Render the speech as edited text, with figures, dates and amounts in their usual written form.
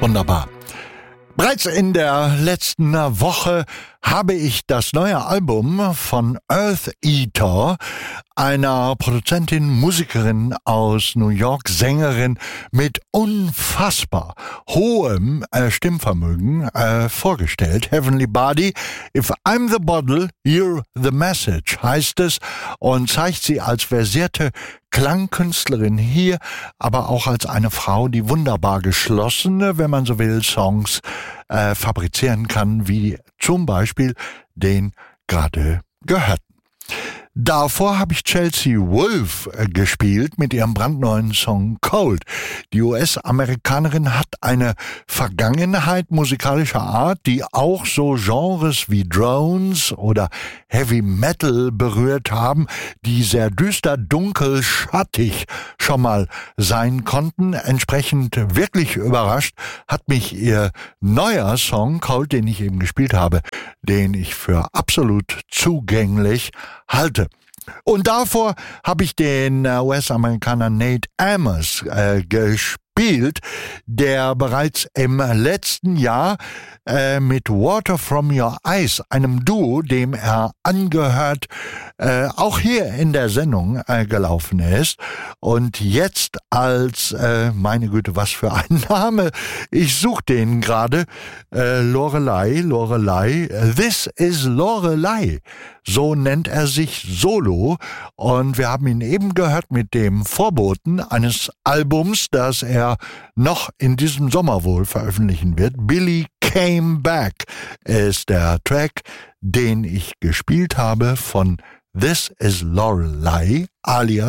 Wunderbar. Bereits in der letzten Woche habe ich das neue Album von Earth Eater, einer Produzentin, Musikerin aus New York, Sängerin mit unfassbar hohem Stimmvermögen vorgestellt. Heavenly Body, If I'm the Bottle, You're the Message heißt es und zeigt sie als versierte Klangkünstlerin hier, aber auch als eine Frau, die wunderbar geschlossene, wenn man so will, Songs fabrizieren kann, wie zum Beispiel den gerade gehörten. Davor habe ich Chelsea Wolfe gespielt mit ihrem brandneuen Song Cold. Die US-Amerikanerin hat eine Vergangenheit musikalischer Art, die auch so Genres wie Drones oder Heavy Metal berührt haben, die sehr düster, dunkel, schattig schon mal sein konnten. Entsprechend wirklich überrascht hat mich ihr neuer Song Cold, den ich eben gespielt habe, den ich für absolut zugänglich halte. Und davor habe ich den US-Amerikaner Nate Amos gespielt, der bereits im letzten Jahr mit Water From Your Eyes, einem Duo, dem er angehört, auch hier in der Sendung gelaufen ist. Und jetzt als, meine Güte, was für ein Name, ich suche den gerade, Lorelei, This is Lorelei. So nennt er sich solo und wir haben ihn eben gehört mit dem Vorboten eines Albums, das er noch in diesem Sommer wohl veröffentlichen wird. Billy Came Back ist der Track, den ich gespielt habe von This is Lorelei alias